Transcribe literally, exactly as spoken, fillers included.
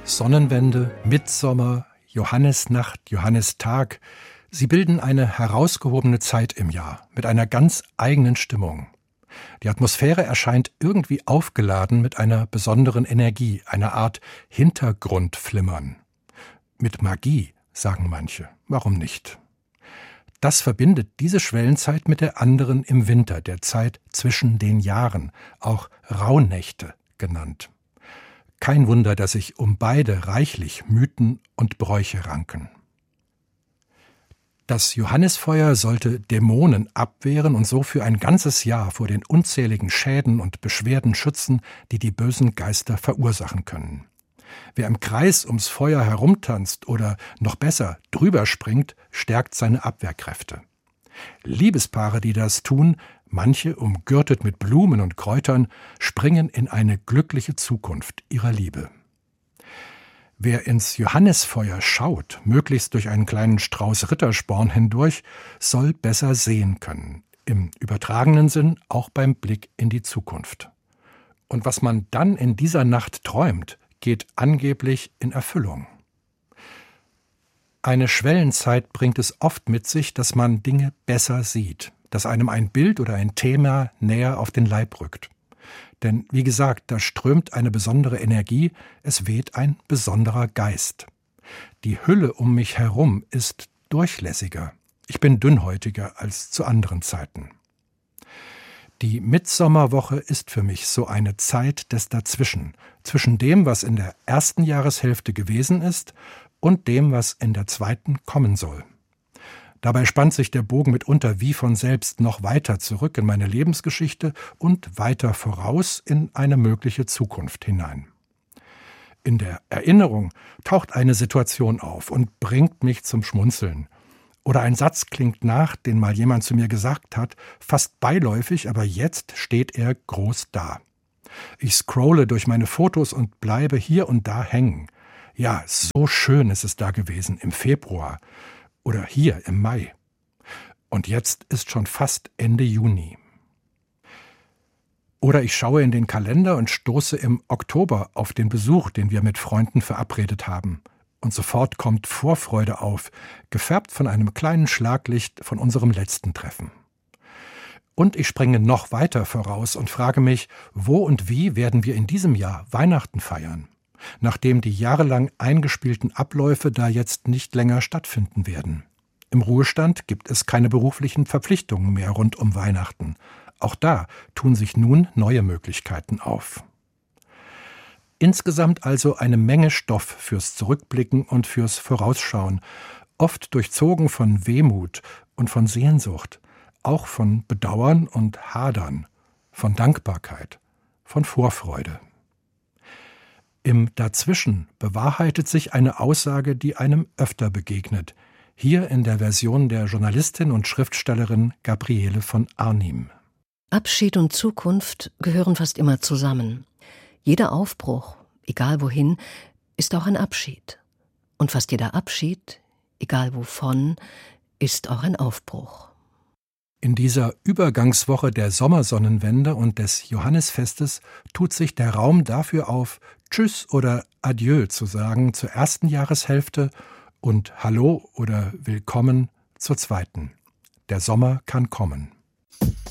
Sonnenwende, Mittsommer, Johannisnacht, Johannistag, sie bilden eine herausgehobene Zeit im Jahr mit einer ganz eigenen Stimmung. Die Atmosphäre erscheint irgendwie aufgeladen mit einer besonderen Energie, einer Art Hintergrundflimmern. Mit Magie, sagen manche. Warum nicht? Das verbindet diese Schwellenzeit mit der anderen im Winter, der Zeit zwischen den Jahren, auch Rauhnächte genannt. Kein Wunder, dass sich um beide reichlich Mythen und Bräuche ranken. Das Johannisfeuer sollte Dämonen abwehren und so für ein ganzes Jahr vor den unzähligen Schäden und Beschwerden schützen, die die bösen Geister verursachen können. Wer im Kreis ums Feuer herumtanzt oder noch besser drüber springt, stärkt seine Abwehrkräfte. Liebespaare, die das tun, manche umgürtet mit Blumen und Kräutern, springen in eine glückliche Zukunft ihrer Liebe. Wer ins Johannisfeuer schaut, möglichst durch einen kleinen Strauß Rittersporn hindurch, soll besser sehen können. Im übertragenen Sinn auch beim Blick in die Zukunft. Und was man dann in dieser Nacht träumt, geht angeblich in Erfüllung. Eine Schwellenzeit bringt es oft mit sich, dass man Dinge besser sieht, dass einem ein Bild oder ein Thema näher auf den Leib rückt. Denn, wie gesagt, da strömt eine besondere Energie, es weht ein besonderer Geist. Die Hülle um mich herum ist durchlässiger. Ich bin dünnhäutiger als zu anderen Zeiten. Die Mittsommerwoche ist für mich so eine Zeit des Dazwischen, zwischen dem, was in der ersten Jahreshälfte gewesen ist, und dem, was in der zweiten kommen soll. Dabei spannt sich der Bogen mitunter wie von selbst noch weiter zurück in meine Lebensgeschichte und weiter voraus in eine mögliche Zukunft hinein. In der Erinnerung taucht eine Situation auf und bringt mich zum Schmunzeln. Oder ein Satz klingt nach, den mal jemand zu mir gesagt hat, fast beiläufig, aber jetzt steht er groß da. Ich scrolle durch meine Fotos und bleibe hier und da hängen. Ja, so schön ist es da gewesen im Februar. Oder hier im Mai. Und jetzt ist schon fast Ende Juni. Oder ich schaue in den Kalender und stoße im Oktober auf den Besuch, den wir mit Freunden verabredet haben. Und sofort kommt Vorfreude auf, gefärbt von einem kleinen Schlaglicht von unserem letzten Treffen. Und ich springe noch weiter voraus und frage mich, wo und wie werden wir in diesem Jahr Weihnachten feiern? Nachdem die jahrelang eingespielten Abläufe da jetzt nicht länger stattfinden werden. Im Ruhestand gibt es keine beruflichen Verpflichtungen mehr rund um Weihnachten. Auch da tun sich nun neue Möglichkeiten auf. Insgesamt also eine Menge Stoff fürs Zurückblicken und fürs Vorausschauen, oft durchzogen von Wehmut und von Sehnsucht, auch von Bedauern und Hadern, von Dankbarkeit, von Vorfreude. Im Dazwischen bewahrheitet sich eine Aussage, die einem öfter begegnet, hier in der Version der Journalistin und Schriftstellerin Gabriele von Arnim. Abschied und Zukunft gehören fast immer zusammen. Jeder Aufbruch, egal wohin, ist auch ein Abschied. Und fast jeder Abschied, egal wovon, ist auch ein Aufbruch. In dieser Übergangswoche der Sommersonnenwende und des Johannisfestes tut sich der Raum dafür auf, Tschüss oder Adieu zu sagen zur ersten Jahreshälfte und Hallo oder Willkommen zur zweiten. Der Sommer kann kommen.